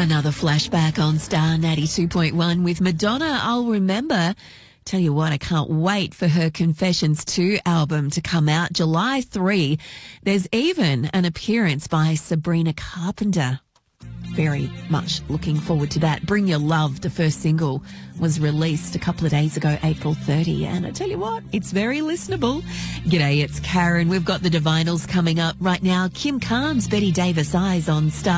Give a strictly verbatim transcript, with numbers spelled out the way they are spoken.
Another flashback on Star ninety-two point one with Madonna, I'll Remember. Tell you what, I can't wait for her Confessions two album to come out July third. There's even an appearance by Sabrina Carpenter. Very much looking forward to that. Bring Your Love, the first single, was released a couple of days ago, April thirtieth. And I tell you what, it's very listenable. G'day, it's Karen. We've got the Divinals coming up right now. Kim Carnes, Betty Davis Eyes on Star.